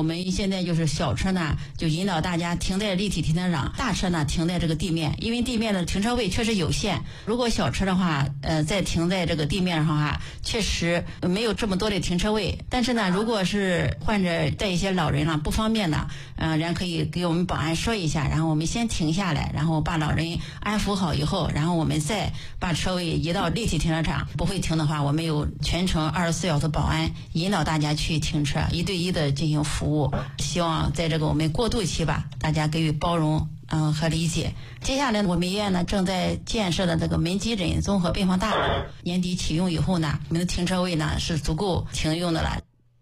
我们现在就是小车呢，就引导大家停在立体停车场，大车呢停在这个地面，因为地面的停车位确实有限。如果小车的话，再停在这个地面上哈，确实没有这么多的停车位。但是呢，如果是患者带一些老人了不方便的，人可以给我们保安说一下，然后我们先停下来，然后把老人安抚好以后，然后我们再把车位移到立体停车场。不会停的话，我们有全程24小时保安引导大家去停车，一对一的进行服务。希望在这个我们过渡期吧，大家给予包容和理解。接下来我们医院呢正在建设的这个门急诊综合病房大楼，年底启用以后呢，我们的停车位呢是足够停用的了。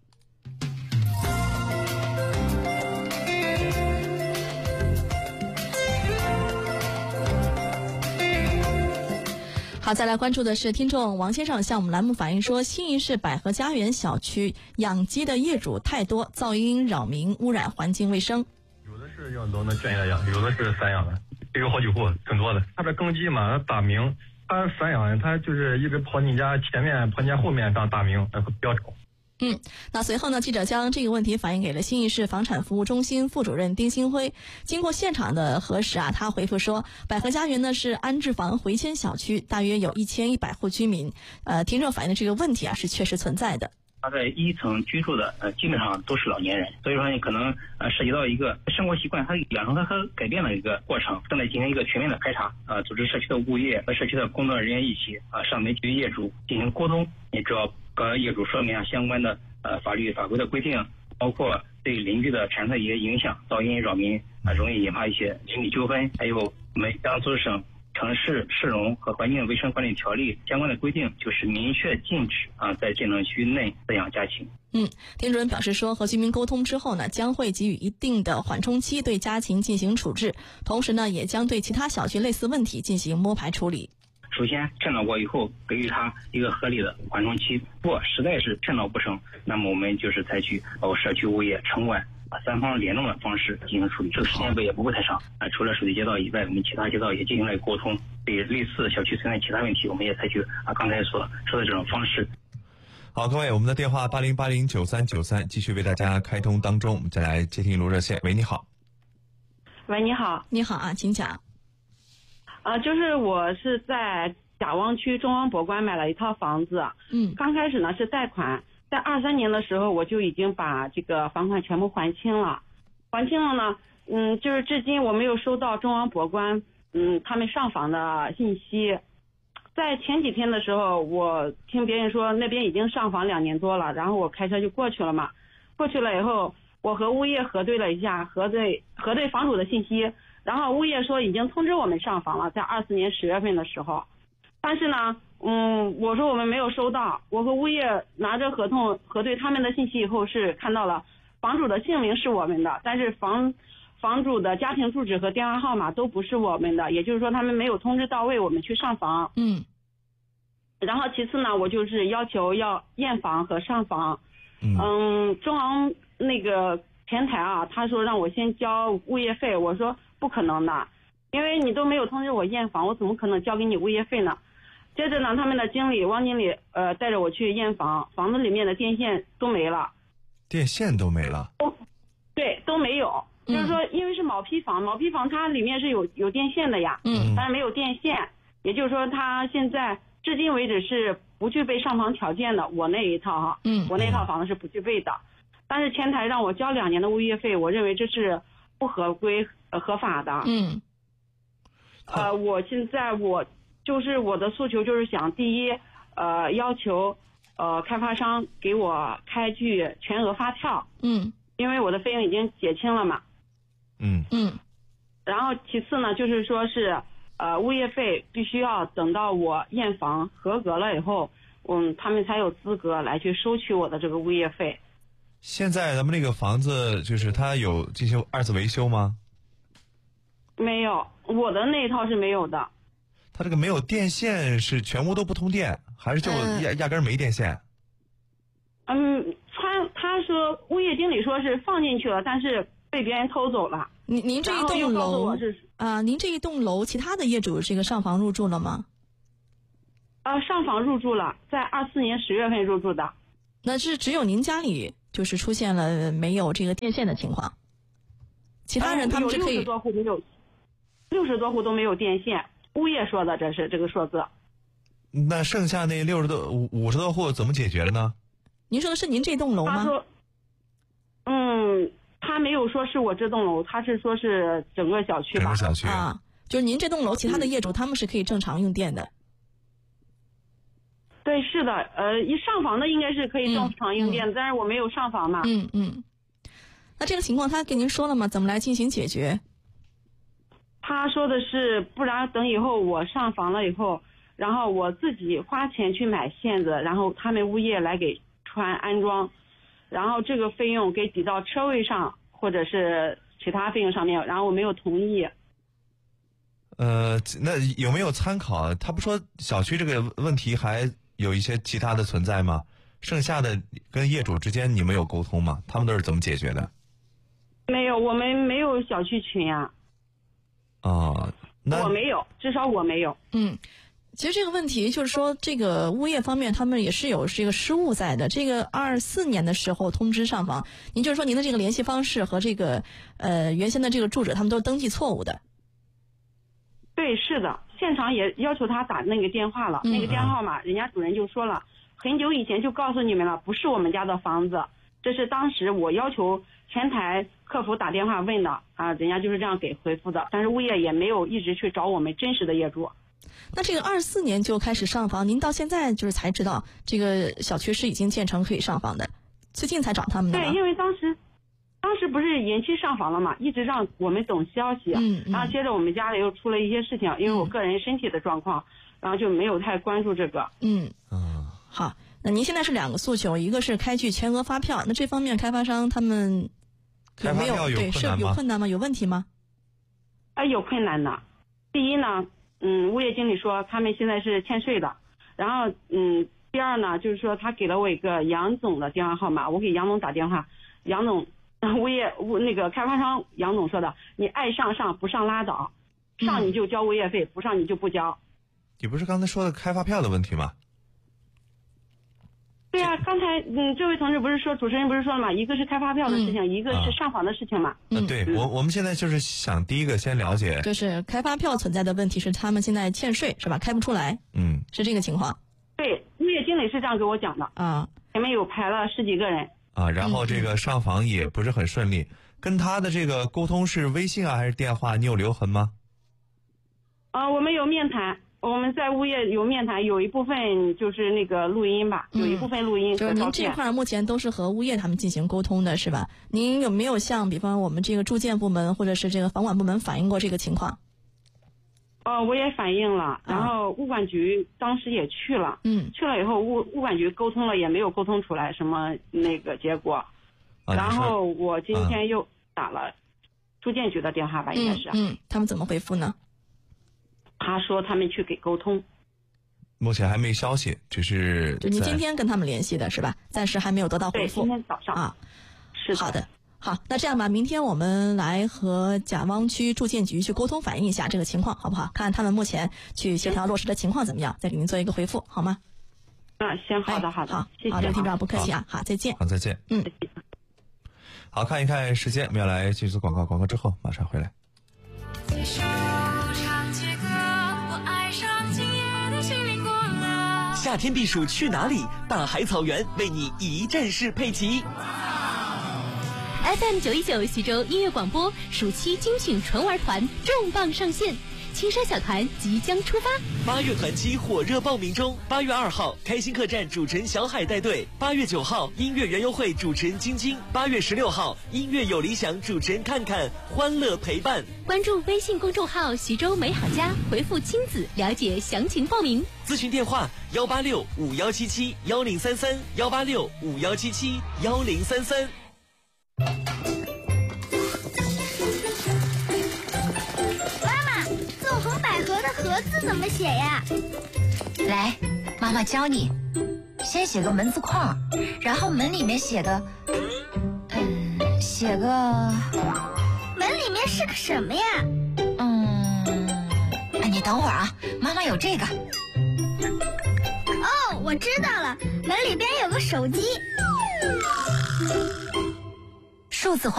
好，再来关注的是听众王先生向我们栏目反映说，新义市百合家园小区养鸡的业主太多，噪音扰民，污染环境卫生。 有的是要都能圈下养，有的是散养的，也有好几户，挺多的。他这耕鸡嘛，打鸣，他散养，他就是一直跑你家前面，跑你家后面当打鸣，比较吵。 那随后呢，记者将这个问题反映给了新义市房产服务中心副主任丁新辉。经过现场的核实啊，他回复说，百合家园呢是安置房回迁小区，大约有1100户居民。听众反映的这个问题啊是确实存在的。 他在一层居住的基本上都是老年人，所以说呢可能涉及到一个生活习惯他养成他和改变的一个过程，正在进行一个全面的排查，组织社区的物业和社区的工作人员一起上门与业主进行沟通，也主要和业主说明相关的法律法规的规定，包括对邻居的产生的一些影响，噪音扰民容易引发一些邻里纠纷，还有我们江苏省城市市容和环境卫生管理条例相关的规定，就是明确禁止在建成区内饲养家禽。 丁主任表示说，和居民沟通之后呢，将会给予一定的缓冲期对家禽进行处置，同时呢，也将对其他小区类似问题进行摸排处理。 首先趁闹过以后，给予他一个合理的缓冲期。如果实在是趁闹不成，那么我们就是采取社区物业城管三方联动的方式进行处理，这个时间也不会太长。除了属地街道以外，我们其他街道也进行了沟通，对类似小区存在其他问题，我们也采取刚才所说的这种方式。 好，各位，我们的电话80809393继续为大家开通当中，我们再来接听一路热线。喂，你好。 喂，你好。 你好啊，请讲。 就是我是在贾汪区中央博观买了一套房子，刚开始呢是贷款，在23年的时候我就已经把这个房款全部还清了呢，就是至今我没有收到中央博观他们上访的信息。在前几天的时候，我听别人说那边已经上访2年多了，然后我开车就过去了嘛。过去了以后，我和物业核对了一下，核对房主的信息，然后物业说已经通知我们上访了，在24年10月份的时候。但是呢，我说我们没有收到。我和物业拿着合同核对他们的信息以后，是看到了房主的姓名是我们的，但是房主的家庭住址和电话号码都不是我们的，也就是说他们没有通知到位我们去上访。然后其次呢，我就是要求要验房和上访。中航那个前台啊，他说让我先交物业费，我说不可能的，因为你都没有通知我验房，我怎么可能交给你物业费呢？接着呢，他们的汪经理带着我去验房，房子里面的电线都没了。 电线都没了？ 对，都没有。就是说因为是毛坯房它里面是有电线的呀，但是没有电线，也就是说它现在至今为止是不具备上房条件的。我那一套我那套房子是不具备的。但是前台让我交2年的物业费，我认为这是不合规合法的。我现在我的诉求就是想，第一要求开发商给我开具全额发票，因为我的费用已经结清了嘛。然后其次呢，就是说是物业费必须要等到我验房合格了以后，他们才有资格来去收取我的这个物业费。 现在咱们这个房子就是它有进行2次维修吗？ 没有，我的那一套是没有的。 它这个没有电线是全屋都不通电，还是就压根没电线？ 他说物业经理说是放进去了，但是被别人偷走了。 您这一栋楼您这一栋楼其他的业主这个上房入住了吗？ 上房入住了，在24年10月份入住的。 那是只有您家里就是出现了没有这个电线的情况。其他人他们是可以 60多户没有，60多户都没有电线，物业说的这是这个数字。 那剩下那50多户怎么解决的呢？ 您说的是您这栋楼吗？ 他说，他没有说是我这栋楼，他是说是整个小区吧。 整个小区啊，就是您这栋楼其他的业主他们是可以正常用电的。 对，是的，一上房的应该是可以正常用电，但是我没有上房嘛。 那这个情况他跟您说了吗？怎么来进行解决？ 他说的是，不然等以后我上房了以后，然后我自己花钱去买线子，然后他们物业来给安装，然后这个费用给抵到车位上或者是其他费用上面，然后我没有同意。 那有没有参考？他不说小区这个问题还有一些其他的存在吗？剩下的跟业主之间你们有沟通吗？他们都是怎么解决的？ 没有，我们没有小区群呀。 那我没有，至少我没有。 其实这个问题就是说，这个物业方面他们也是有这个失误在的。这个24年的时候通知上访，您就是说您的这个联系方式和这个原先的这个住址他们都是登记错误的。 对，是的，现场也要求他打那个电话了，那个电话号码，人家主任就说了，很久以前就告诉你们了，不是我们家的房子，这是当时我要求前台客服打电话问的啊，人家就是这样给回复的，但是物业也没有一直去找我们真实的业主。 那这个24年就开始上房，您到现在就是才知道这个小区是已经建成可以上房的，最近才找他们的吗？ 对，因为当时不是延期上房了嘛，一直让我们等消息，然后接着我们家里又出了一些事情，因为我个人身体的状况，然后就没有太关注这个。 好，那您现在是2个诉求，一个是开具全额发票，那这方面开发商他们有没有对是有困难吗？有问题吗？ 有困难的。第一呢，物业经理说他们现在是欠税的，然后第二呢，就是说他给了我一个杨总的电话号码，我给杨总打电话，杨总那个开发商杨总说的，你爱上上，不上拉倒，上你就交物业费，不上你就不交。 你不是刚才说的开发票的问题吗？ 对啊，刚才这位同志不是说，主持人不是说了吗？一个是开发票的事情，一个是上访的事情嘛。 对，我们现在就是想第一个先了解， 就是开发票存在的问题是他们现在欠税是吧？开不出来，是这个情况。 对，物业经理是这样给我讲的啊，前面有排了10几个人啊，然后这个上访也不是很顺利，跟他的这个沟通是微信啊还是电话？你有留痕吗？ 我们有面谈。我们在物业有面谈，有一部分就是那个录音吧，有一部分录音。 就是您这块目前都是和物业他们进行沟通的是吧？您有没有向比方我们这个住建部门或者是这个房管部门反映过这个情况？ 我也反映了，然后物管局当时也去了，去了以后物管局沟通了，也没有沟通出来什么那个结果。然后我今天又打了住建局的电话吧，应该是。 他们怎么回复呢？ 他说他们去给沟通， 目前还没消息，只是就您今天跟他们联系的是吧？暂时还没有得到回复。 对，今天早上啊，是的。 好的，好，那这样吧，明天我们来和贾汪区住建局去沟通，反映一下这个情况，好不好？看看他们目前去协调落实的情况怎么样，再给您做一个回复，好吗？ 行，好的，好的，谢谢。 好，这个听众不客气啊，好，再见。 好，再见。好，看一看时间，我们要来继续做广告，广告之后马上回来。 夏天避暑去哪里？大海草原为你一站式配齐。 FM 919徐州音乐广播暑期精选纯玩团重磅上线，青山小团即将出发。 8月团期火热报名中，8月2号开心客栈主持人小海带队，8月9号音乐园游会主持人晶晶，8月16号音乐有理想主持人看看，欢乐陪伴。 关注微信公众号徐州美好家，回复亲子了解详情报名。 咨询电话18651771033，18651771033。 盒子怎么写呀？ 来，妈妈教你。先写个门字框，然后门里面写个，写个。 门里面是个什么呀？ 你等会儿啊，妈妈有这个。 哦，我知道了，门里边有个手机。 数字化